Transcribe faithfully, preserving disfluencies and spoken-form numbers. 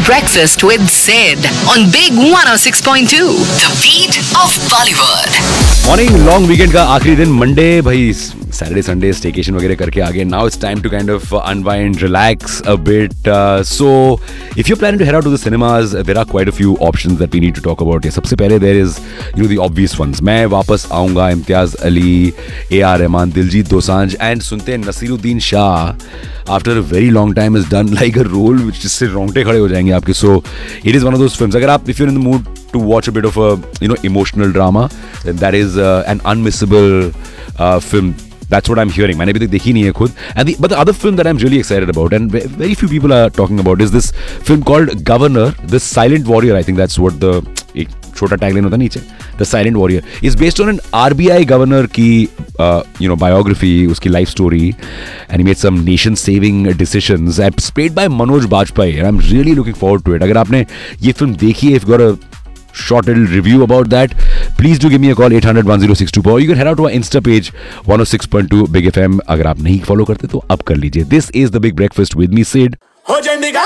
Breakfast with Sid on Big one oh six point two, the beat of Bollywood. Morning long weekend का आखिरी दिन Monday भाई Saturday Sunday staycation वगैरह करके आगे now it's time to kind of unwind relax a bit so if you planning to head out to the cinemas there are quite a few options that we need to talk about. सबसे पहले there is you know the obvious once. मैं वापस आऊंगा Imtiaz Ali, A R Rahman, Diljit Dosanjh and सुनते हैं Naseeruddin Shah after a very long time is done like a role जिससे रोंगटे खड़े हो जाएंगे आपके. So it is one of those films. अगर आप if you in the mood to watch a bit of a you know emotional drama, then that is uh, an unmissable uh, film. That's what I'm hearing. मैंने अभी तक देखी नहीं है खुद. And the, but the other film that I'm really excited about and very few people are talking about is this film called Governor, The Silent Warrior. I think that's what the एक छोटा tagline होता है नीचे. The Silent Warrior is based on an R B I governor की uh, you know biography, उसकी life story, and he made some nation-saving decisions. And it's played by Manoj Bajpayee, and I'm really looking forward to it. अगर आपने ये film देखी है, if you got a short little review about that, please do give me a call eight hundred one oh six two four, or you can head out to our Insta page one oh six point two Big F M. अगर आप नहीं follow करते तो अब कर लीजिए. This is the Big Breakfast with me Sid.